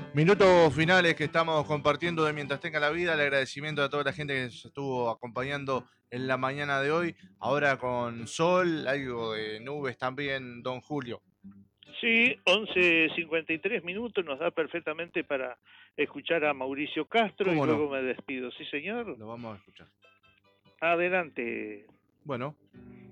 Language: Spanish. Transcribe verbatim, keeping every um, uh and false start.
Minutos finales que estamos compartiendo de Mientras Tenga la Vida, el agradecimiento a toda la gente que nos estuvo acompañando en la mañana de hoy, ahora con sol, algo de nubes también, don Julio. Sí, once cincuenta y tres minutos nos da perfectamente para escuchar a Mauricio Castro y ¿Cómo no? luego me despido. Sí, señor. Lo vamos a escuchar. Adelante. Bueno.